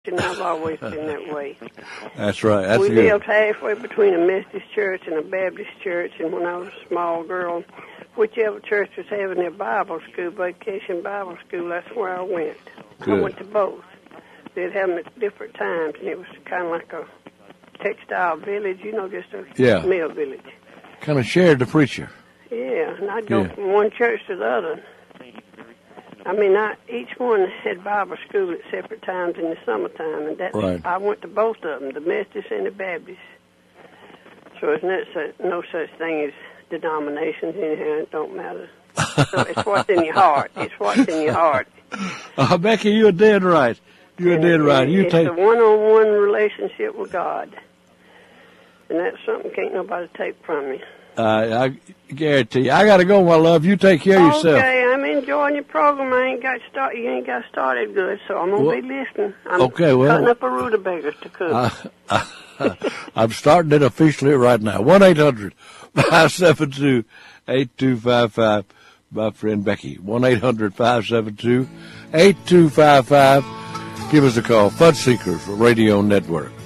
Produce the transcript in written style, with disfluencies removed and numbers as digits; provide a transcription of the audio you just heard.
and I've always been that way. That's right. That's we good. lived halfway between a Methodist church and a Baptist church, and when I was a small girl, whichever church was having their Bible school, vacation Bible school, that's where I went. Good. I went to both. They'd have them at different times, and it was kind of like a textile village, just a mill village. Kind of shared the preacher. Yeah, and I'd go from one church to the other. I mean, each one had Bible school at separate times in the summertime, and I went to both of them, the Methodist and the Baptist. So it's no such thing as denominations in here. It don't matter. So it's what's in your heart. It's what's in your heart. Becky, you're dead right. You're dead right. It's a one-on-one relationship with God, and that's something can't nobody take from me. I guarantee you. I got to go, my love. You take care of yourself. Okay, I'm enjoying your program. You ain't got started good, so I'm going to be listening. I'm cutting up a rutabagas to cook. I'm starting it officially right now. 1-800-572-8255. My friend Becky. 1-800-572-8255. Give us a call. Fud Seekers Radio Network.